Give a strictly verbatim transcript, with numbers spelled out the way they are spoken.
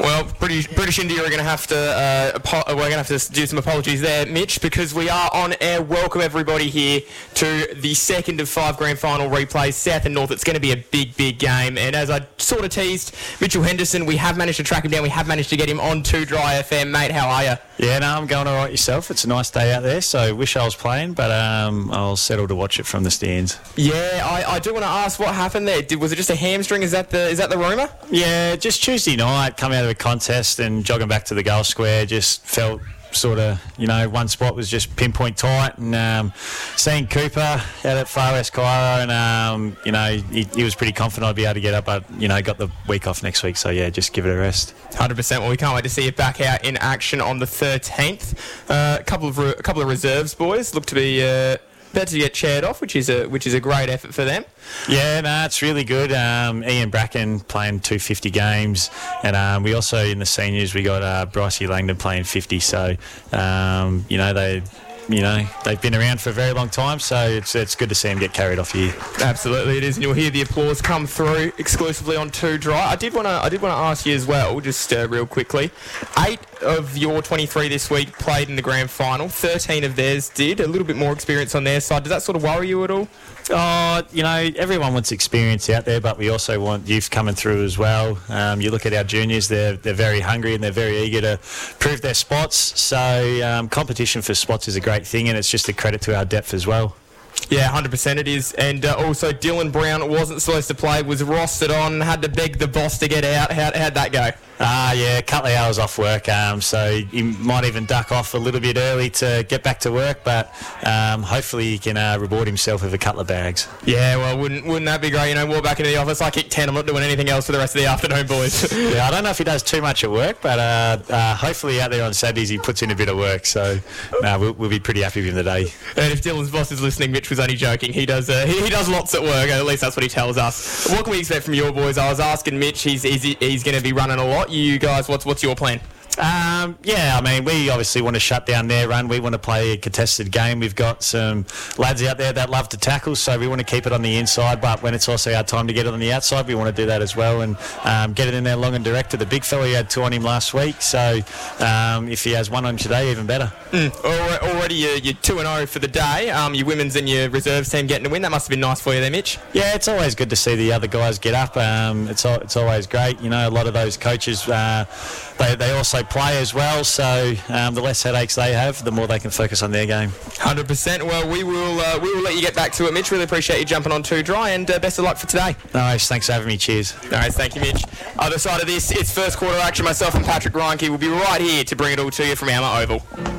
Well, British, British India are going to have to uh, apo- we're going to have to do some apologies there, Mitch, because we are on air. Welcome everybody here to the second of five grand final replays, South and North. It's going to be a big, big game, and as I sort of teased, Mitchell Henderson, we have managed to track him down. We have managed to get him on two Dry F M, mate. How are you? Yeah, no, I'm going all right yourself. It's a nice day out there, so wish I was playing, but um, I'll settle to watch it from the stands. Yeah, I, I do want to ask what happened there. Did, was it just a hamstring? Is that the is that the rumour? Yeah, just Tuesday night, come out of a contest and jogging back to the goal square, just felt sort of, you know, one spot was just pinpoint tight, and um, seeing Cooper out at Far West Cairo, and um, you know, he, he was pretty confident I'd be able to get up, but you know, got the week off next week, so yeah, just give it a rest. one hundred percent. Well, we can't wait to see you back out in action on the thirteenth. Uh, a couple of re- a couple of reserves boys look to be uh, about to get chaired off, which is a which is a great effort for them. Yeah, no, it's really good. Um, Ian Bracken playing two hundred fifty games, and um, we also in the seniors we got uh, Brycey Langdon playing fifty. So um, you know they. You know, they've been around for a very long time, so it's it's good to see them get carried off here. Absolutely, it is, and you'll hear the applause come through exclusively on Two Dry. I did want to I did want to ask you as well, just uh, real quickly. Eight of your twenty-three this week played in the grand final. Thirteen of theirs did. A little bit more experience on their side. Does that sort of worry you at all? Oh, you know, everyone wants experience out there, but we also want youth coming through as well. Um, you look at our juniors; they're they're very hungry and they're very eager to prove their spots. So um, competition for spots is a great thing, and it's just a credit to our depth as well. Yeah, one hundred percent it is. And uh, also, Dylan Brown wasn't supposed to play, was rostered on, had to beg the boss to get out. How, how'd that go? Ah, uh, yeah, a couple of hours off work, um, so he might even duck off a little bit early to get back to work, but um, hopefully he can uh, reward himself with a couple of bags. Yeah, well, wouldn't wouldn't that be great? You know, walk back into the office, I kick ten, I'm not doing anything else for the rest of the afternoon, boys. Yeah, I don't know if he does too much at work, but uh, uh, hopefully out there on Saturdays he puts in a bit of work, so no, we'll, we'll be pretty happy with him today. And if Dylan's boss is listening, Mitch was only joking. He does uh, he, he does lots at work, at least that's what he tells us. What can we expect from your boys? I was asking Mitch, he's he's, he's going to be running a lot. You guys, what's what's your plan? Um, yeah, I mean, we obviously want to shut down their run. We want to play a contested game. We've got some lads out there that love to tackle, so we want to keep it on the inside, but when it's also our time to get it on the outside, we want to do that as well and um, get it in there long and direct to the big fella. He had two on him last week, so um, if he has one on him today, even better. Mm. Already you're, you're two and oh for the day. Um, your women's and your reserves team getting a win. That must have been nice for you there, Mitch. Yeah, it's always good to see the other guys get up. Um, it's it's always great. You know, a lot of those coaches, uh, they, they also play as well, so um, the less headaches they have, the more they can focus on their game. one hundred percent. Well, we will uh, we will let you get back to it, Mitch. Really appreciate you jumping on Two Dry, and uh, best of luck for today. No worries, thanks for having me. Cheers. No worries, thank you, Mitch. Other side of this, it's first quarter action. Myself and Patrick Reinke will be right here to bring it all to you from Alma Oval.